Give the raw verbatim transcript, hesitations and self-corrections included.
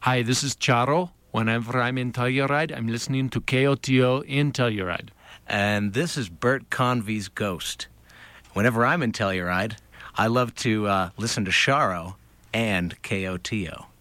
Hi, this is Charo. Whenever I'm in Telluride, I'm listening to K O T O in Telluride. And this is Bert Convey's Ghost. Whenever I'm in Telluride, I love to uh, listen to Charo and K O T O.